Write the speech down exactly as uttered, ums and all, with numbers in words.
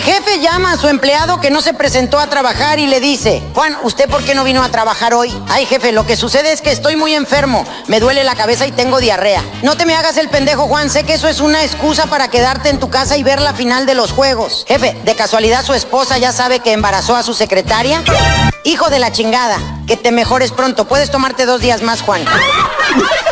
jefe llama a su empleado que no se presentó a trabajar y le dice: Juan, ¿usted por qué no vino a trabajar hoy? Ay, jefe, lo que sucede es que estoy muy enfermo, me duele la cabeza y tengo diarrea. No te me hagas el pendejo, Juan, sé que eso es una excusa para quedarte en tu casa y ver la final de los juegos. Jefe, ¿de casualidad su esposa ya sabe que embarazó a su secretaria? Hijo de la chingada, que te mejores pronto. Puedes tomarte dos días más, Juan.